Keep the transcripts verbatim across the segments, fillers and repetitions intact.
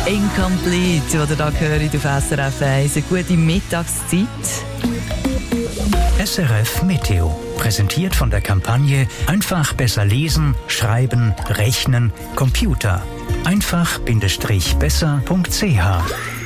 Incomplete, oder da höre ich auf S R F eins. Eine gute Mittagszeit. S R F Meteo, präsentiert von der Kampagne Einfach besser lesen, schreiben, rechnen, Computer. einfach-besser punkt c h.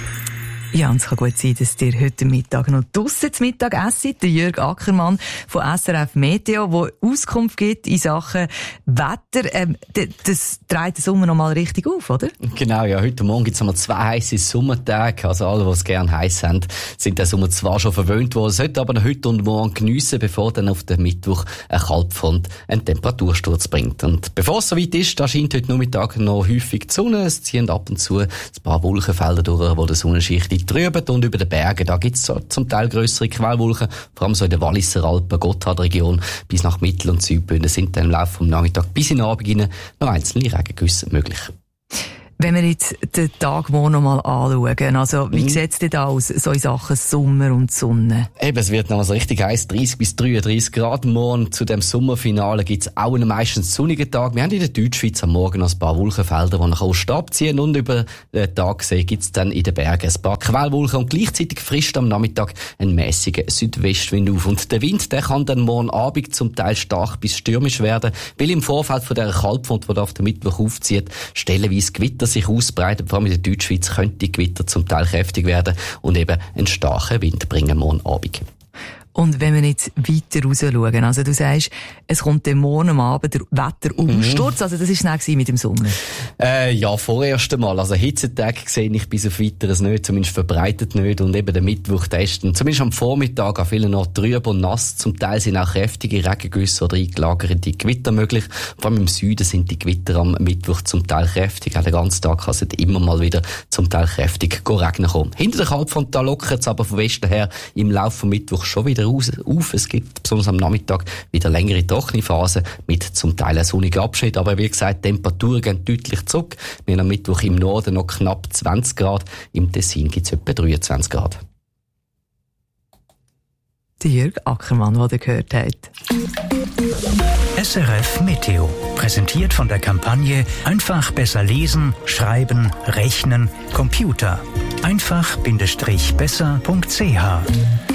Ja, und es kann gut sein, dass ihr heute Mittag noch draussen zu Mittag esst. Der Jürg Ackermann von S R F Meteo, der Auskunft gibt in Sachen Wetter. Ähm, das dreht den Sommer noch mal richtig auf, oder? Genau, ja. Heute Morgen gibt es einmal zwei heisse Sommertage. Also alle, die es gerne heiß haben, sind der Sommer zwar schon verwöhnt worden, sollten aber noch heute und morgen geniessen, bevor dann auf den Mittwoch eine Kaltfront einen Temperatursturz bringt. Und bevor es soweit ist, da scheint heute Nachmittag noch häufig die Sonne. Es ziehen ab und zu ein paar Wolkenfelder durch, wo der Sonnenschicht drüben und über den Bergen, da gibt es zum Teil grössere Quellwolken, vor allem so in der Walliser Alpen, Gotthardregion bis nach Mittel- und Südbünden sind dann im Laufe des Nachmittags bis in den Abend hinein noch einzelne Regengüsse möglich. Wenn wir jetzt den Tag morgen noch mal anschauen, also wie mhm. sieht es denn da aus, so in Sachen Sommer und Sonne? Eben, es wird noch mal so richtig heiß, dreißig bis dreiunddreißig Grad morgen. Zu dem Sommerfinale gibt es auch einen meistens sonnigen Tag. Wir haben in der Deutschschweiz am Morgen noch ein paar Wolkenfelder, die nach Osten abziehen, und über den Tag gesehen gibt es dann in den Bergen ein paar Quellwolken und gleichzeitig frischt am Nachmittag ein mäßiger Südwestwind auf. Und der Wind, der kann dann morgen Abend zum Teil stark bis stürmisch werden, weil im Vorfeld von dieser Kaltfront, die da auf den Mittwoch aufzieht, stellenweise Gewitter sich ausbreitet. Vor allem in der Deutschschweiz könnte die Gewitter zum Teil kräftig werden und eben einen starken Wind bringen morgen Abend. Und wenn wir jetzt weiter raus schauen, also du sagst, es kommt dann morgen am Abend der Wetterumsturz, mhm. also das war es mit dem Sommer? Äh, ja, vorerst einmal. Also Hitzetage sehe ich bis auf Weiteres nicht, zumindest verbreitet nicht. Und eben der Mittwoch, der ist dann, zumindest am Vormittag, an vielen Orten trüb und nass. Zum Teil sind auch kräftige Regengüsse oder eingelagerte Gewitter möglich. Vor allem im Süden sind die Gewitter am Mittwoch zum Teil kräftig. Auch den ganzen Tag kann es immer mal wieder zum Teil kräftig regnen kommen. Hinter der Kaltfront, da lockert es aber von Westen her im Laufe vom Mittwoch schon wieder raus, auf. Es gibt besonders am Nachmittag wieder längere trockene Phasen mit zum Teil einem sonnigen Abschnitt. Aber wie gesagt, die Temperaturen gehen deutlich zurück. Wir haben am Mittwoch im Norden noch knapp zwanzig Grad. Im Tessin gibt es etwa dreiundzwanzig Grad. Der Jürg Ackermann, den ihr gehört habt. S R F Meteo, präsentiert von der Kampagne Einfach besser lesen, schreiben, rechnen, Computer. einfach-besser punkt c h.